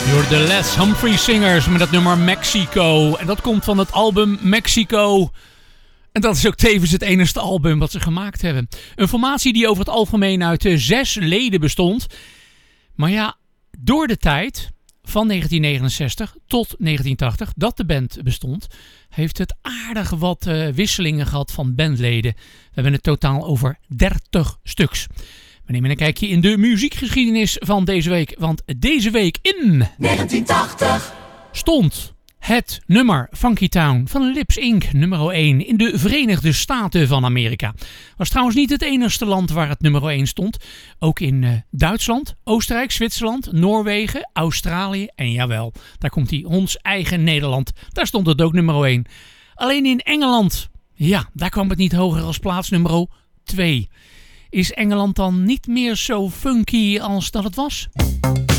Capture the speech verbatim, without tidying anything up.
Door de Les Humphrey Singers met het nummer Mexico. En dat komt van het album Mexico. En dat is ook tevens het enigste album wat ze gemaakt hebben. Een formatie die over het algemeen uit uh, zes leden bestond. Maar ja, door de tijd van negentien negenenzestig tot negentien tachtig dat de band bestond, heeft het aardig wat uh, wisselingen gehad van bandleden. We hebben het totaal over dertig stuks. We nemen een kijkje in de muziekgeschiedenis van deze week. Want deze week in negentien tachtig stond het nummer Funky Town van Lips Incorporated nummer één in de Verenigde Staten van Amerika. Was trouwens niet het enigste land waar het nummer één stond. Ook in uh, Duitsland, Oostenrijk, Zwitserland, Noorwegen, Australië en jawel, daar komt hij, ons eigen Nederland. Daar stond het ook nummer één. Alleen in Engeland, ja, daar kwam het niet hoger als plaats nummer twee. Is Engeland dan niet meer zo funky als dat het was?